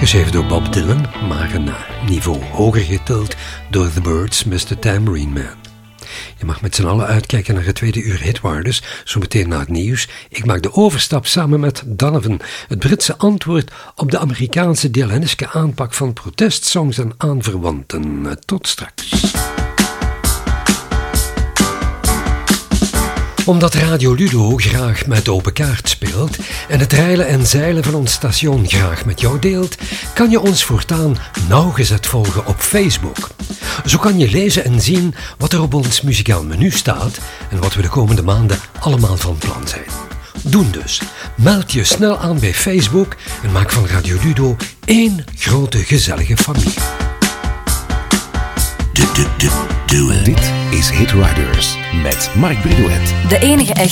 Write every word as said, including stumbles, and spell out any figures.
Geschreven door Bob Dylan, maar een niveau hoger getild door The Byrds, mister Tambourine Man. Je mag met z'n allen uitkijken naar het tweede uur Hitwaarders, zo meteen na het nieuws. Ik maak de overstap samen met Donovan, het Britse antwoord op de Amerikaanse Dylaneske aanpak van protestsongs en aanverwanten. Tot straks. Omdat Radio Ludo graag met open kaart speelt en het reilen en zeilen van ons station graag met jou deelt, kan je ons voortaan nauwgezet volgen op Facebook. Zo kan je lezen en zien wat er op ons muzikaal menu staat en wat we de komende maanden allemaal van plan zijn. Doen dus. Meld je snel aan bij Facebook en maak van Radio Ludo één grote gezellige familie. Dit is Hitriders met Mark Bridouet. De enige echte